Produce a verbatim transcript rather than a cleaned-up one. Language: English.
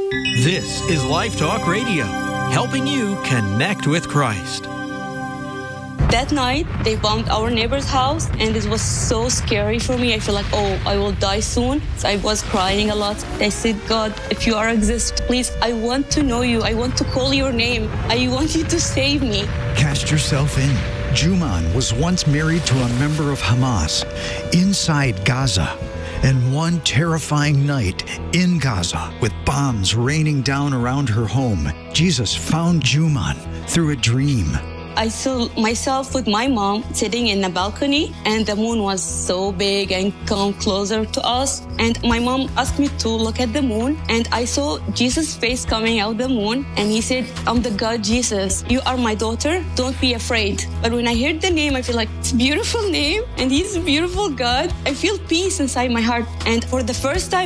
This is Life Talk Radio, helping you connect with Christ. That night, they bombed our neighbor's house, and it was so scary for me. I feel like, oh, I will die soon. So I was crying a lot. I said, God, if you are exist, please, I want to know you. I want to call your name. I want you to save me. Cast yourself in. Juman was once married to a member of Hamas inside Gaza. And one terrifying night in Gaza, with bombs raining down around her home, Jesus found Juman through a dream. I saw myself with my mom sitting in a balcony, and the moon was so big and come closer to us. And my mom asked me to look at the moon, and I saw Jesus' face coming out the moon. And he said, I'm the God Jesus. You are my daughter. Don't be afraid. But when I heard the name, I feel like it's a beautiful name, and he's a beautiful God. I feel peace inside my heart. And for the first time,